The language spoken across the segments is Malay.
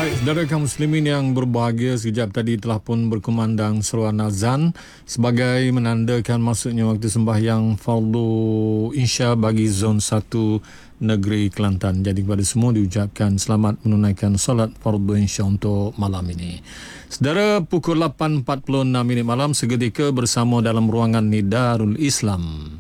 Baik, saudara kaum muslimin yang berbahagia, sekejap tadi telah pun berkumandang seruan azan sebagai menandakan masuknya waktu sembahyang fardu Isya bagi zon 1 negeri Kelantan. Jadi kepada semua diucapkan selamat menunaikan solat fardu Isya untuk malam ini. Saudara, pukul 8.46 malam seketika bersama dalam ruangan Nidarul Islam.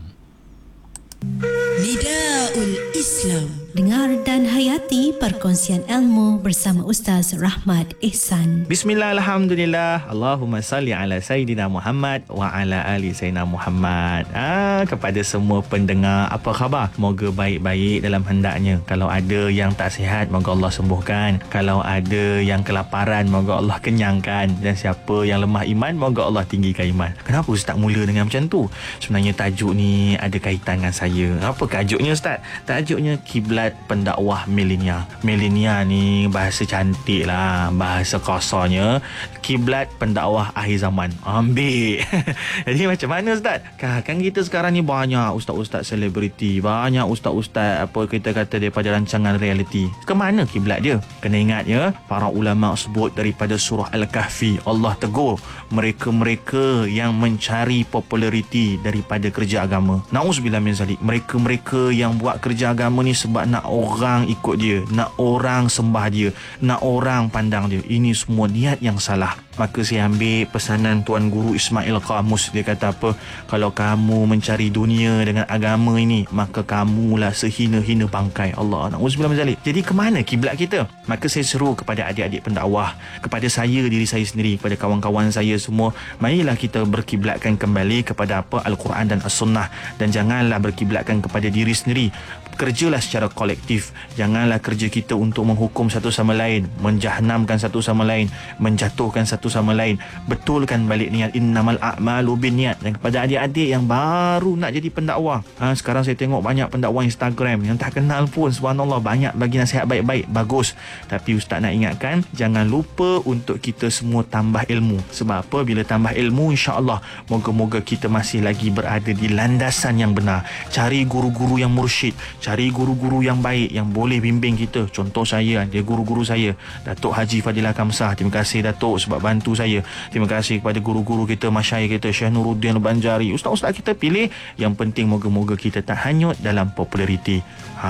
Nidaul Islam. Dengar dan hayati perkongsian ilmu bersama Ustaz Rahmat Ihsan. Bismillah, alhamdulillah. Allahumma salli ala Sayyidina Muhammad wa ala ali Sayyidina Muhammad. Kepada semua pendengar, apa khabar? Moga baik-baik dalam hendaknya. Kalau ada yang tak sihat, moga Allah sembuhkan. Kalau ada yang kelaparan, moga Allah kenyangkan. Dan siapa yang lemah iman, moga Allah tinggikan iman. Kenapa Ustaz mula dengan macam tu? Sebenarnya tajuk ni ada kaitan dengan saya. Apa tajuknya Ustaz? Tajuknya kiblat pendakwah milenia. Milenia ni bahasa cantik lah, bahasa kasarnya kiblat pendakwah akhir zaman. Ambil. Jadi macam mana Ustaz? Kan kita sekarang ni banyak ustaz-ustaz selebriti, banyak ustaz-ustaz apa kita kata daripada rancangan reality. Kemana kiblat dia? Kena ingat ya, para ulama sebut daripada surah Al-Kahfi, Allah tegur mereka-mereka yang mencari populariti daripada kerja agama. Na'udzubillah min zalik. Mereka-mereka yang buat kerja agama ni sebab nak orang ikut dia, nak orang sembah dia, nak orang pandang dia. Ini semua niat yang salah. Maka saya ambil pesanan Tuan Guru Ismail Qamus. Dia kata apa? Kalau kamu mencari dunia dengan agama ini, maka kamulah sehina-hina bangkai. Allah, na'udzubillah min zalik. Jadi ke mana kiblat kita? Maka saya seru kepada adik-adik pendakwah, kepada saya, diri saya sendiri, kepada kawan-kawan saya semua, marilah kita berkiblatkan kembali kepada apa? Al-Quran dan As-Sunnah. Dan janganlah berkiblatkan kepada diri sendiri. Kerjalah secara kolektif. Janganlah kerja kita untuk menghukum satu sama lain, menjahanamkan satu sama lain, menjatuhkan satu sama lain. Betulkan balik niat. Innamal a'malu binniat. Dan kepada adik-adik yang baru nak jadi pendakwah, sekarang saya tengok banyak pendakwah Instagram yang tak kenal pun, subhanallah, banyak bagi nasihat baik-baik, bagus. Tapi Ustaz nak ingatkan, jangan lupa untuk kita semua tambah ilmu. Sebab apa? Bila tambah ilmu, insya-Allah moga-moga kita masih lagi berada di landasan yang benar. Cari guru-guru yang mursyid, cari guru-guru yang baik yang boleh bimbing kita. Contoh saya, dia guru-guru saya, Datuk Haji Fadilah Kamsah. Terima kasih Datuk sebab bantu saya. Terima kasih kepada guru-guru kita, masyayikh kita, Syekh Nuruddin Al-Banjari. Ustaz-ustaz kita pilih. Yang penting moga-moga kita tak hanyut dalam populariti.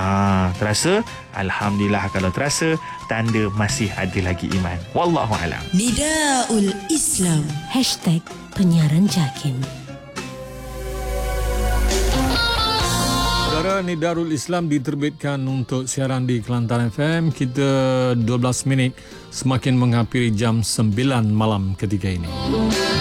Terasa? Alhamdulillah. Kalau terasa, tanda masih ada lagi iman. Wallahualam. Nidaul Islam. #penyiaran JAKIM. Saudara, Nidarul Islam diterbitkan untuk siaran di Kelantan FM. Kita 12 minit semakin menghampiri jam 9 malam ketika ini.